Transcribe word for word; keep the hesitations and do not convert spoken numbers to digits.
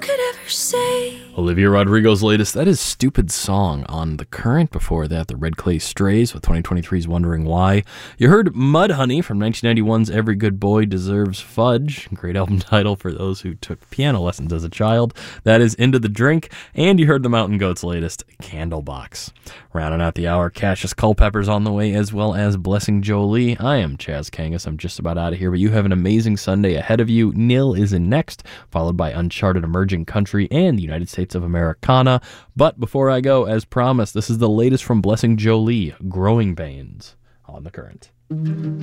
could ever say. Olivia Rodrigo's latest, that is Stupid Song on The Current. Before that, the Red Clay Strays with twenty twenty-three's Wondering Why. You heard Mudhoney from nineteen ninety-one's Every Good Boy Deserves Fudge. Great album title for those who took piano lessons as a child. That is Into the Drink. And you heard the Mountain Goats' latest, Candlebox. Rounding out the hour, Cassius Culpepper's on the way, as well as Blessing Jolie. I am Chaz Kangas. I'm just about out of here, but you have an amazing Sunday ahead of you. Nil is in next, followed by Uncharted Emerging Country and the United States of Americana. But before I go, as promised, this is the latest from Blessing Jolie, Growing Pains on The Current.